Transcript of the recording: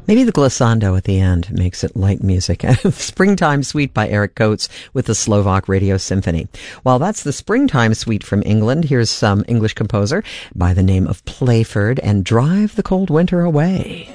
Maybe the glissando at the end makes it light music. Springtime Suite by Eric Coates with the Slovak Radio Symphony. Well, that's the Springtime Suite from England. Here's some English composer by the name of Playford and Drive the Cold Winter Away.